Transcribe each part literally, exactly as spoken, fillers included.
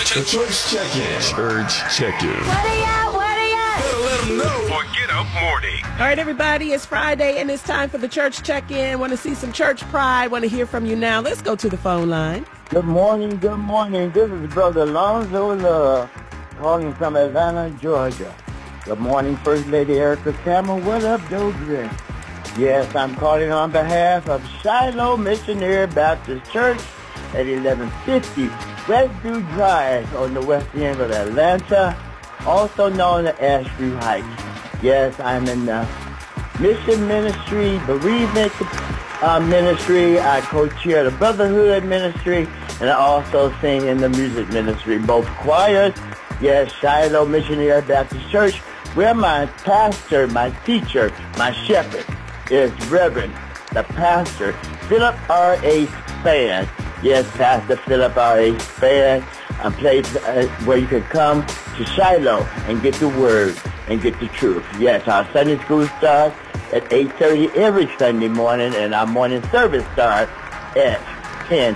The Church Check-In. Church Check-In. What are ya? What are ya? Better let them know. For Get Up Morning. All right, everybody, it's Friday, and it's time for the Church Check-In. Want to see some church pride? Want to hear from you now? Let's go to the phone line. Good morning, good morning. This is Brother Alonzo Love, calling from Atlanta, Georgia. Good morning, First Lady Erica Campbell. What up, Douglas? Yes, I'm calling on behalf of Shiloh Missionary Baptist Church at eleven fifty Westview Drive on the west end of Atlanta, also known as Ashview Heights. Yes, I'm in the mission ministry, bereavement uh, ministry. I co-chair the Brotherhood ministry, and I also sing in the music ministry, both choirs. Yes, Shiloh Missionary Baptist Church, where my pastor, my teacher, my shepherd is Reverend, the pastor, Philip R A. Spann. Yes, Pastor Philip R A. Spann, a place uh, where you can come to Shiloh and get the word and get the truth. Yes, our Sunday school starts at eight thirty every Sunday morning, and our morning service starts at ten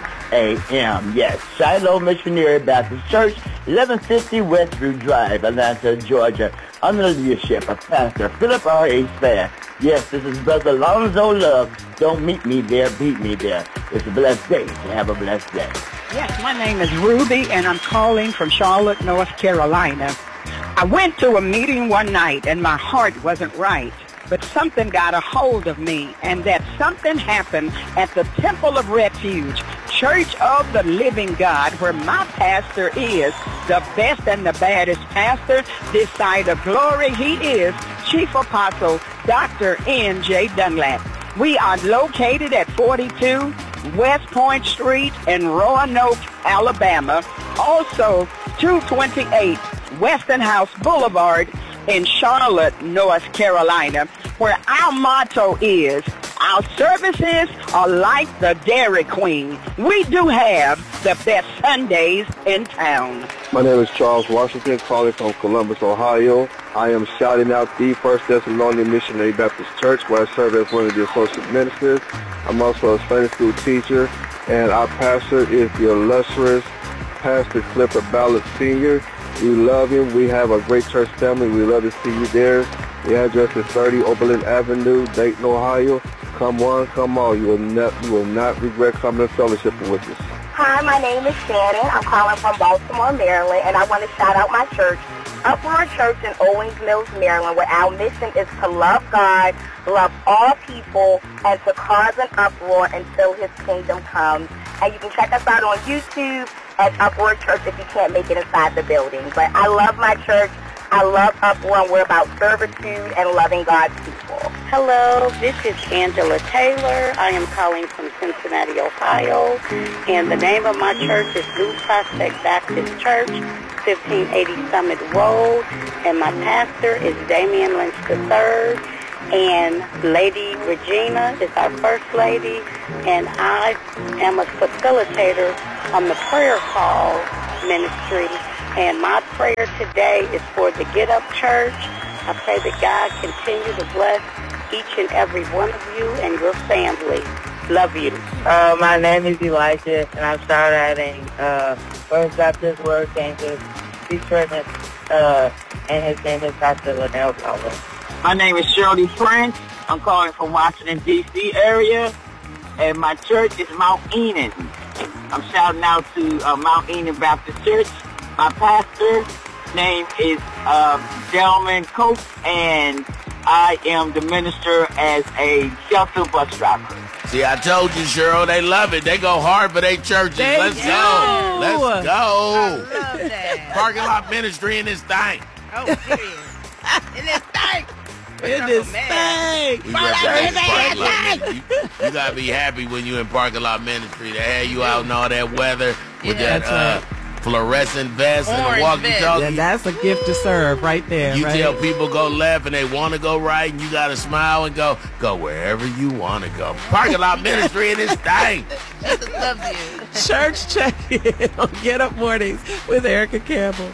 a.m. Yes, Shiloh Missionary Baptist Church, eleven fifty Westview Drive, Atlanta, Georgia, under the leadership of Pastor Philip R A. Spann. Yes, this is Brother Alonzo Love. Don't meet me there, beat me there. It's a blessed day. Have a blessed day. Yes, my name is Ruby, and I'm calling from Charlotte, North Carolina. I went to a meeting one night, and my heart wasn't right. But something got a hold of me, and that something happened at the Temple of Refuge, Church of the Living God, where my pastor is the best and the baddest pastor this side of glory. He is Chief Apostle Doctor N J Dunlap. We are located at forty-two West Point Street in Roanoke, Alabama. Also, two twenty-eight Weston House Boulevard in Charlotte, North Carolina, where our motto is, our services are like the Dairy Queen. We do have the best Sundays in town. My name is Charles Washington, calling from Columbus, Ohio. I am shouting out the First Thessalonian Missionary Baptist Church, where I serve as one of the associate ministers. I'm also a Sunday school teacher, and our pastor is the illustrious Pastor Clifford Ballard Senior We love him. We have a great church family. We love to see you there. The address is thirty Oberlin Avenue, Dayton, Ohio. Come one, come all. You will not, you will not regret coming and fellowshipping with us. Hi, my name is Shannon. I'm calling from Baltimore, Maryland, and I want to shout out my church, Uproar Church in Owings Mills, Maryland, where our mission is to love God, love all people, and to cause an uproar until His kingdom comes. And you can check us out on YouTube at Uproar Church if you can't make it inside the building. But I love my church. I love Uproar, and we're about servitude and loving God's people. Hello, this is Angela Taylor. I am calling from Cincinnati, Ohio. And the name of my church is New Prospect Baptist Church, fifteen eighty Summit Road. And my pastor is Damian Lynch the third. And Lady Regina is our first lady. And I am a facilitator on the prayer call ministry. And my prayer today is for the Get Up Church. I pray that God continue to bless each and every one of you and your family. Love you. Uh, my name is Elijah, and I'm starting uh, First Baptist Word Campus, Detroit, uh, and his name is Pastor Linnell Powell. My name is Shirley French. I'm calling from Washington, D C area, and my church is Mount Enon. I'm shouting out to uh, Mount Enon Baptist Church. My pastor's name is uh, Delman Coates, and I am the minister as a shelter bus driver. See, I told you, Cheryl, they love it. They go hard for their churches. They Let's do. go. Let's go. I love that. Parking lot ministry in this thing. Oh, serious. In this thing. In this man. thing. We represent parking lot ministry. You, you got to be happy when you're in parking lot ministry. They had you out in all that weather with Yeah. that That's uh, right. fluorescent vest and Orange a walkie-talkie. Yeah, that's a gift to serve right there. You right? tell people go left and they want to go right, and you got to smile and go, go wherever you want to go. Parking lot ministry in this thing. Jesus loves you. Church Check-In on Get Up Mornings with Erica Campbell.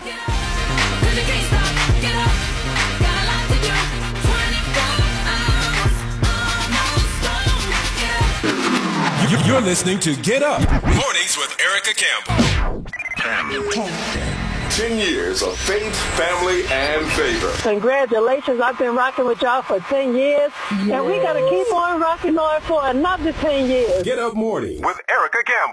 You're listening to Get Up Mornings with Erica Campbell. ten years of faith, family, and favor. Congratulations. I've been rocking with y'all for ten years, yes. and we got to keep on rocking on for another ten years. Get Up Morning with Erica Campbell.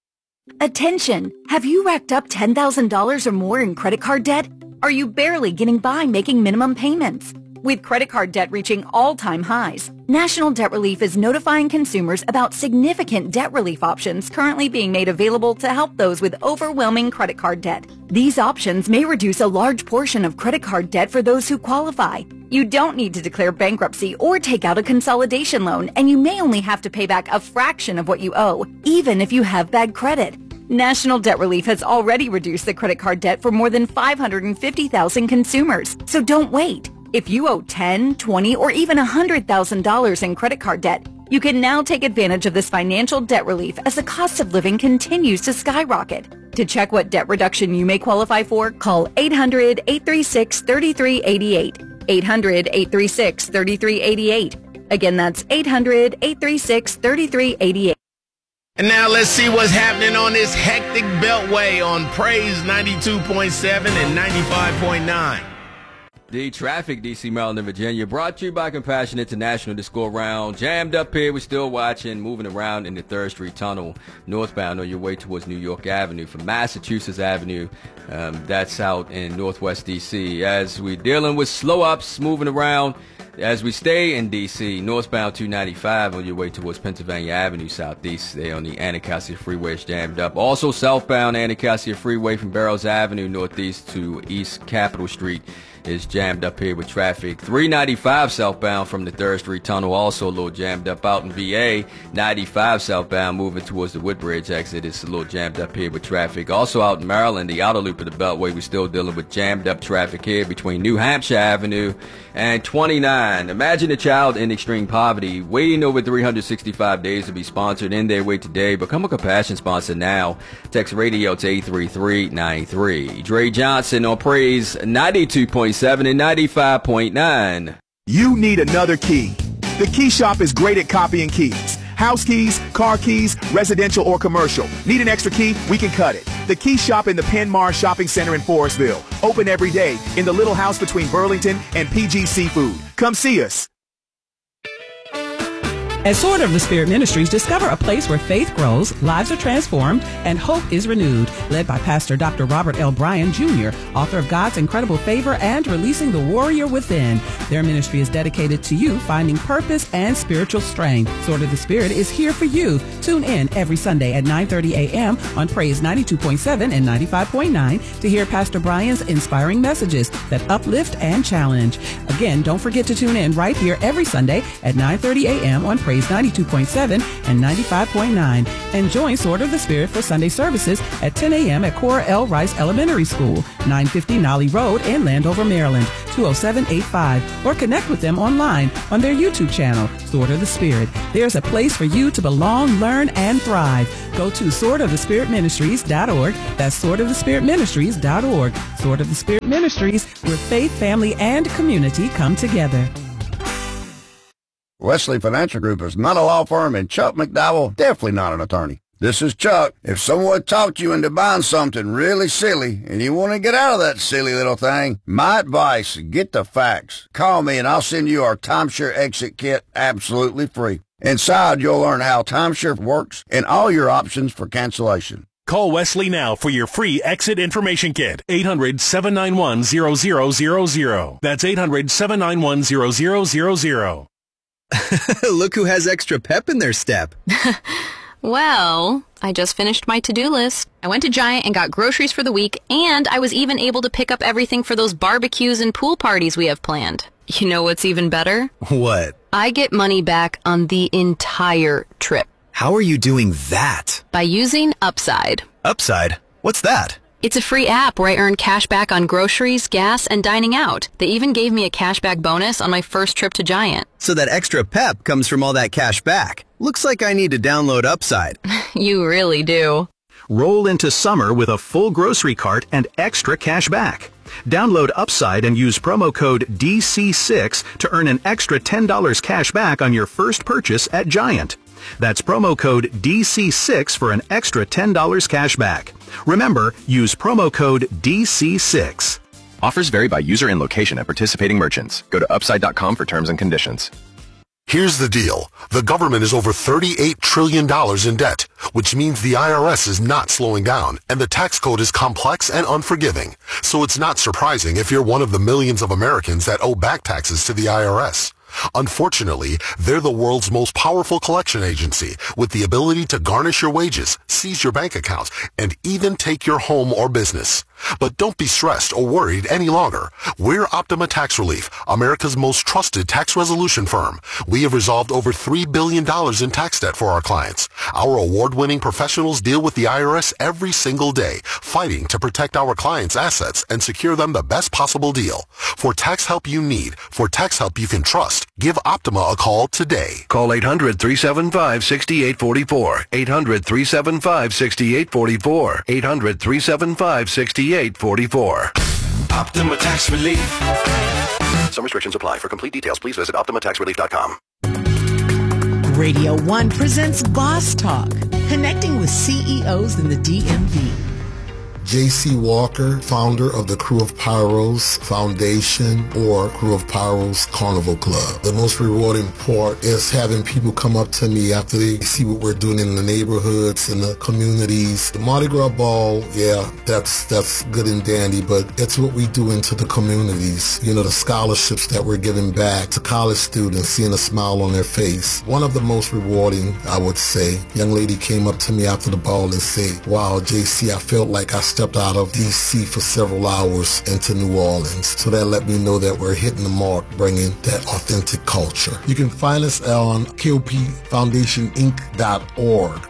Attention! Have you racked up ten thousand dollars or more in credit card debt? Are you barely getting by making minimum payments? With credit card debt reaching all-time highs, National Debt Relief is notifying consumers about significant debt relief options currently being made available to help those with overwhelming credit card debt. These options may reduce a large portion of credit card debt for those who qualify. You don't need to declare bankruptcy or take out a consolidation loan, and you may only have to pay back a fraction of what you owe, even if you have bad credit. National Debt Relief has already reduced the credit card debt for more than five hundred fifty thousand consumers, so don't wait. If you owe ten, twenty, or even one hundred thousand dollars in credit card debt, you can now take advantage of this financial debt relief as the cost of living continues to skyrocket. To check what debt reduction you may qualify for, call eight hundred, eight three six, three three eight eight. eight hundred, eight three six, three three eight eight. Again, that's eight hundred, eight three six, three three eight eight. And now let's see what's happening on this hectic beltway on Praise ninety-two point seven and ninety-five point nine. The traffic, D C, Maryland, and Virginia, brought to you by Compassion International. This go around. Jammed up here. We're still watching, moving around in the third Street Tunnel, northbound on your way towards New York Avenue from Massachusetts Avenue. Um, that's out in northwest D C. As we're dealing with slow ups, moving around. As we stay in D C, northbound two ninety-five on your way towards Pennsylvania Avenue southeast, there on the Anacostia Freeway is jammed up. Also southbound Anacostia Freeway from Barrows Avenue northeast to East Capitol Street is jammed up here with traffic. three ninety-five southbound from the third Street Tunnel also a little jammed up out in V A. ninety-five southbound moving towards the Woodbridge exit is a little jammed up here with traffic. Also out in Maryland, the outer loop of the Beltway, we're still dealing with jammed up traffic here between New Hampshire Avenue and twenty-nine. Imagine a child in extreme poverty waiting over three hundred sixty-five days to be sponsored in their way today. Become a Compassion sponsor now. Text radio to eight three three nine three. Dre Johnson on Praise ninety-two point seven and ninety-five point nine. You need another key. The Key Shop is great at copying keys. House keys, car keys, residential or commercial. Need an extra key? We can cut it. The Key Shop in the Penn Mars Shopping Center in Forestville. Open every day in the little house between Burlington and P G Seafood. Come see us. At Sword of the Spirit Ministries, discover a place where faith grows, lives are transformed, and hope is renewed. Led by Pastor Doctor Robert L. Bryan, Junior, author of God's Incredible Favor and Releasing the Warrior Within. Their ministry is dedicated to you finding purpose and spiritual strength. Sword of the Spirit is here for you. Tune in every Sunday at nine thirty a.m. on Praise ninety-two point seven and ninety-five point nine to hear Pastor Bryan's inspiring messages that uplift and challenge. Again, don't forget to tune in right here every Sunday at nine thirty a.m. on Praise ninety-two point seven and ninety-five point nine. And join Sword of the Spirit for Sunday services at ten a.m. at Cora L. Rice Elementary School, nine fifty Nolly Road in Landover, Maryland, two oh seven eight five. Or connect with them online on their YouTube channel, Sword of the Spirit. There's a place for you to belong, learn, and thrive. Go to sword of the spirit ministries dot org. That's sword of the spirit ministries dot org. Sword of the Spirit Ministries, where faith, family, and community come together. Wesley Financial Group is not a law firm, and Chuck McDowell definitely not an attorney. This is Chuck. If someone talked you into buying something really silly and you want to get out of that silly little thing, my advice, get the facts. Call me and I'll send you our timeshare exit kit absolutely free. Inside, you'll learn how timeshare works and all your options for cancellation. Call Wesley now for your free exit information kit. eight hundred, seven nine one, zero zero zero zero. That's eight hundred, seven nine one, zero zero zero zero. Look who has extra pep in their step. Well, I just finished my to-do list. I went to Giant and got groceries for the week, and I was even able to pick up everything for those barbecues and pool parties we have planned. You know what's even better? What? I get money back on the entire trip. How are you doing that? By using Upside. Upside? What's that? It's a free app where I earn cash back on groceries, gas, and dining out. They even gave me a cashback bonus on my first trip to Giant. So that extra pep comes from all that cash back. Looks like I need to download Upside. You really do. Roll into summer with a full grocery cart and extra cash back. Download Upside and use promo code D C six to earn an extra ten dollars cash back on your first purchase at Giant. That's promo code D C six for an extra ten dollars cash back. Remember, use promo code D C six. Offers vary by user and location at participating merchants. Go to upside dot com for terms and conditions. Here's the deal. The government is over thirty-eight trillion dollars in debt, which means the I R S is not slowing down, and the tax code is complex and unforgiving. So it's not surprising if you're one of the millions of Americans that owe back taxes to the I R S. Unfortunately, they're the world's most powerful collection agency with the ability to garnish your wages, seize your bank accounts, and even take your home or business. But don't be stressed or worried any longer. We're Optima Tax Relief, America's most trusted tax resolution firm. We have resolved over three billion dollars in tax debt for our clients. Our award-winning professionals deal with the I R S every single day, fighting to protect our clients' assets and secure them the best possible deal. For tax help you need, for tax help you can trust, give Optima a call today. Call eight hundred, three seven five, six eight four four. eight hundred, three seven five, six eight four four. eight hundred, three seven five, six eight four four. Optima Tax Relief. Some restrictions apply. For complete details, please visit optima tax relief dot com. Radio One presents Boss Talk, connecting with C E Os in the D M V. J C Walker, founder of the Crew of Pyros Foundation or Crew of Pyros Carnival Club. The most rewarding part is having people come up to me after they see what we're doing in the neighborhoods and the communities. The Mardi Gras Ball, yeah, that's that's good and dandy, but it's what we do into the communities. You know, the scholarships that we're giving back to college students, seeing a smile on their face. One of the most rewarding, I would say, young lady came up to me after the ball and said, wow, J C, I felt like I stepped out of D C for several hours into New Orleans. So that let me know that we're hitting the mark, bringing that authentic culture. You can find us on K O P Foundation Inc dot org.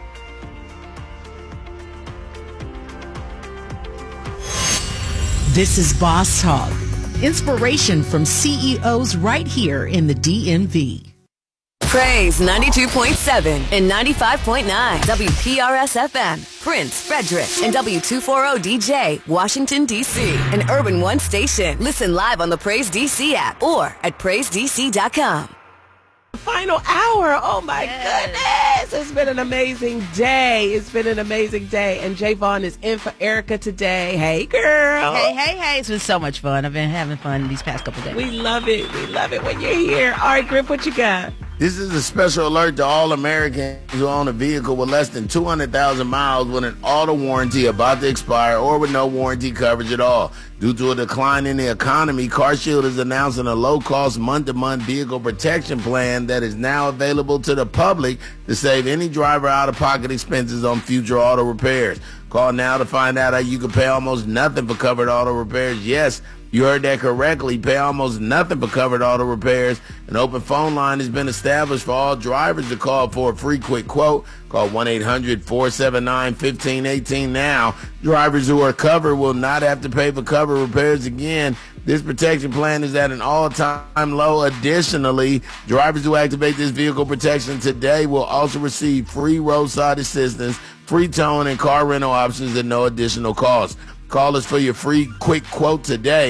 This is Boss Talk, inspiration from C E Os right here in the D M V. Praise ninety-two point seven and ninety-five point nine W P R S F M, Prince, Frederick, and W two forty D J, Washington, D C, an Urban One station. Listen live on the Praise D C app or at praise d c dot com. Final hour. Oh my yes. goodness. It's been an amazing day. It's been an amazing day. And Javon is in for Erica today. Hey girl. Hey, hey, hey. It's been so much fun. I've been having fun these past couple days. We love it. We love it when you're here. All right, Griff, what you got? This is a special alert to all Americans who own a vehicle with less than two hundred thousand miles with an auto warranty about to expire or with no warranty coverage at all. Due to a decline in the economy, CarShield is announcing a low-cost month-to-month vehicle protection plan that is now available to the public to save any driver out-of-pocket expenses on future auto repairs. Call now to find out how you can pay almost nothing for covered auto repairs. Yes, you heard that correctly. Pay almost nothing for covered auto repairs. An open phone line has been established for all drivers to call for a free quick quote. Call one eight hundred, four seven nine, one five one eight now. Drivers who are covered will not have to pay for covered repairs again. This protection plan is at an all-time low. Additionally, drivers who activate this vehicle protection today will also receive free roadside assistance, free towing, and car rental options at no additional cost. Call us for your free quick quote today.